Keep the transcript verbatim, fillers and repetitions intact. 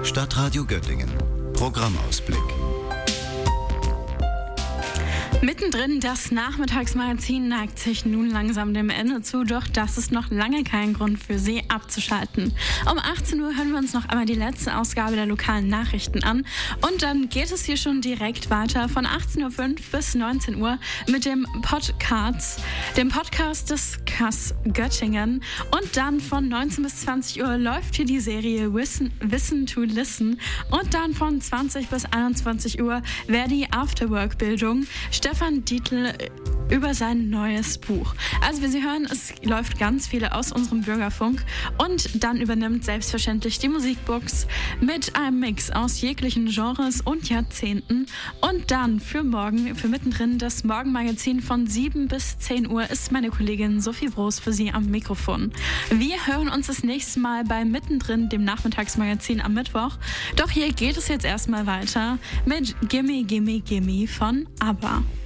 Stadtradio Göttingen. Programmausblick. Mittendrin, das Nachmittagsmagazin neigt sich nun langsam dem Ende zu, doch das ist noch lange kein Grund für Sie abzuschalten. Um achtzehn Uhr hören wir uns noch einmal die letzte Ausgabe der lokalen Nachrichten an und dann geht es hier schon direkt weiter von achtzehn Uhr fünf bis neunzehn Uhr mit dem Podcast, dem Podcast des Kass Göttingen und dann von neunzehn bis zwanzig Uhr läuft hier die Serie Wissen, Wissen to Listen und dann von zwanzig bis einundzwanzig Uhr wäre die Afterwork-Bildung Stefan Dietl über sein neues Buch. Also wie Sie hören, es läuft ganz viele aus unserem Bürgerfunk und dann übernimmt selbstverständlich die Musikbox mit einem Mix aus jeglichen Genres und Jahrzehnten und dann für morgen, für mittendrin das Morgenmagazin von sieben bis zehn Uhr ist meine Kollegin Sophie Broß für Sie am Mikrofon. Wir hören uns das nächste Mal bei Mittendrin, dem Nachmittagsmagazin am Mittwoch. Doch hier geht es jetzt erstmal weiter mit Gimme Gimme Gimme von ABBA.